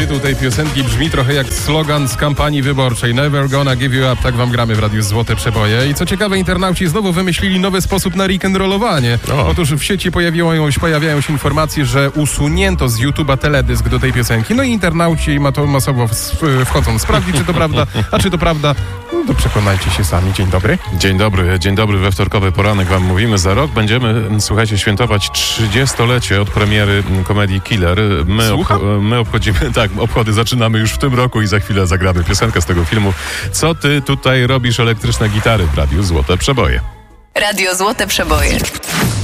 Tytuł tej piosenki brzmi trochę jak slogan z kampanii wyborczej. Never gonna give you up. Tak wam gramy w Radiu Złote Przeboje. I co ciekawe, internauci znowu wymyślili nowy sposób na rock'n'rollowanie. Otóż w sieci pojawiają się informacje, że usunięto z YouTube'a teledysk do tej piosenki. No i internauci masowo wchodzą sprawdzić, czy to prawda. A czy to prawda, no to przekonajcie się sami. Dzień dobry. Dzień dobry, we wtorkowy poranek wam mówimy. Za rok będziemy, słuchajcie, świętować 30-lecie od premiery komedii Killer. My obchodzimy, obchody zaczynamy już w tym roku i za chwilę zagramy piosenkę z tego filmu. Co ty tutaj robisz, elektryczne gitary w Radiu Złote Przeboje? Radio Złote Przeboje.